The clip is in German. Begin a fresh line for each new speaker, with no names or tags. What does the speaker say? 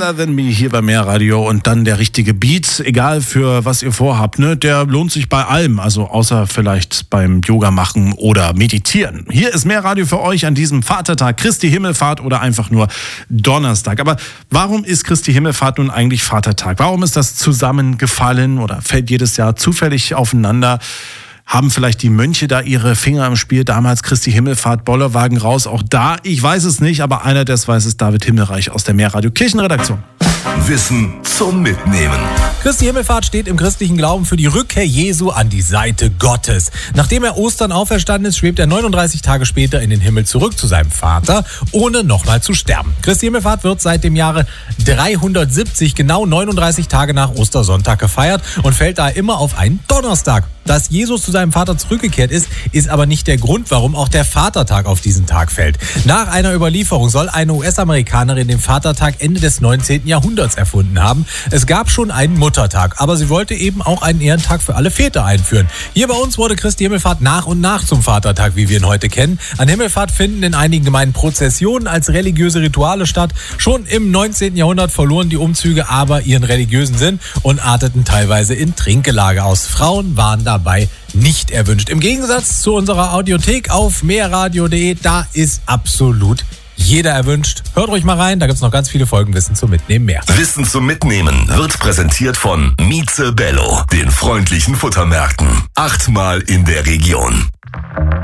Better Than Me hier bei Mehrradio und dann der richtige Beat, egal für was ihr vorhabt, ne? Der lohnt sich bei allem, also außer vielleicht beim Yoga machen oder meditieren. Hier ist Mehrradio für euch an diesem Vatertag, Christi Himmelfahrt oder einfach nur Donnerstag. Aber warum ist Christi Himmelfahrt nun eigentlich Vatertag? Warum ist das zusammengefallen oder fällt jedes Jahr zufällig aufeinander? Haben vielleicht die Mönche da ihre Finger im Spiel? Damals Christi Himmelfahrt, Bollerwagen raus, auch da, ich weiß es nicht, aber einer, der es weiß, ist David Himmelreich aus der Mehrradio Kirchenredaktion.
Wissen zum Mitnehmen.
Christi Himmelfahrt steht im christlichen Glauben für die Rückkehr Jesu an die Seite Gottes. Nachdem er Ostern auferstanden ist, schwebt er 39 Tage später in den Himmel zurück zu seinem Vater, ohne nochmal zu sterben. Christi Himmelfahrt wird seit dem Jahre 370, genau 39 Tage nach Ostersonntag gefeiert und fällt da immer auf einen Donnerstag. Dass Jesus zu seinem Vater zurückgekehrt ist, ist aber nicht der Grund, warum auch der Vatertag auf diesen Tag fällt. Nach einer Überlieferung soll eine US-Amerikanerin den Vatertag Ende des 19. Jahrhunderts erfunden haben. Es gab schon einen Muttertag, aber sie wollte eben auch einen Ehrentag für alle Väter einführen. Hier bei uns wurde Christi Himmelfahrt nach und nach zum Vatertag, wie wir ihn heute kennen. An Himmelfahrt finden in einigen Gemeinden Prozessionen als religiöse Rituale statt. Schon im 19. Jahrhundert verloren die Umzüge aber ihren religiösen Sinn und arteten teilweise in Trinkgelage aus. Frauen waren dabei nicht erwünscht. Im Gegensatz zu unserer Audiothek auf mehrradio.de, da ist absolut jeder erwünscht. Hört ruhig mal rein, da gibt es noch ganz viele Folgen Wissen zum Mitnehmen mehr.
Wissen zum Mitnehmen wird präsentiert von Mieze Bello, den freundlichen Futtermärkten. 8-mal in der Region.